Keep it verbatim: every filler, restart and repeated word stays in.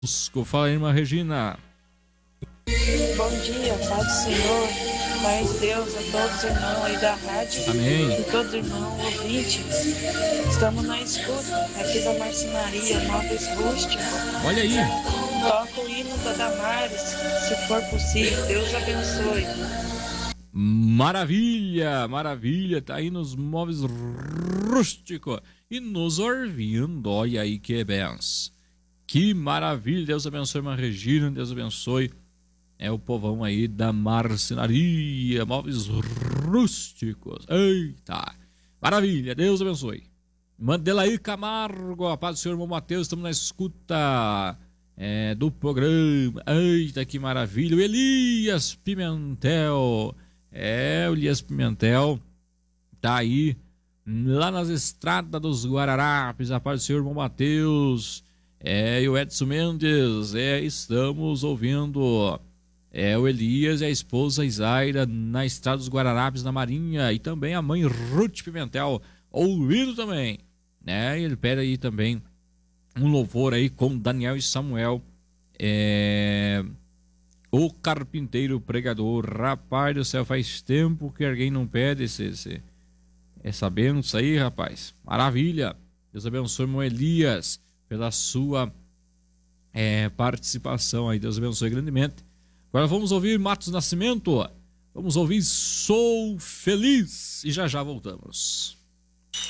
Fala aí, irmã Regina. Bom dia, Pai do Senhor, Pai de Deus, a todos os irmãos aí da rádio. Amém. E todos os irmãos ouvintes. Estamos na escuta aqui da marcenaria Móveis Rústicos. Olha aí. Toca o hino da Damares, se for possível. Deus abençoe. Maravilha, maravilha. Tá aí nos Móveis Rústicos e nos ouvindo. Olha aí que benção. Que maravilha. Deus abençoe, irmã Regina. Deus abençoe. É o povão aí da marcenaria Móveis Rústicos. Eita, maravilha, Deus abençoe. Mandelaí Camargo, a paz do Senhor, irmão Mateus, estamos na escuta é, do programa. Eita, que maravilha. O Elias Pimentel, é, o Elias Pimentel tá aí, lá nas estradas dos Guararapes, a paz do Senhor, irmão Mateus. É, e o Edson Mendes, é, estamos ouvindo... É o Elias e a esposa Isaira na estrada dos Guararapes, na Marinha, e também a mãe Ruth Pimentel ouvindo também, né? E ele pede aí também um louvor aí com Daniel e Samuel, é... o carpinteiro pregador. Rapaz do céu, faz tempo que alguém não pede esse, esse, essa benção aí, rapaz. Maravilha. Deus abençoe, irmão Elias, pela sua é, participação aí. Deus abençoe grandemente. Agora vamos ouvir Matos Nascimento, vamos ouvir Sou Feliz e já já voltamos.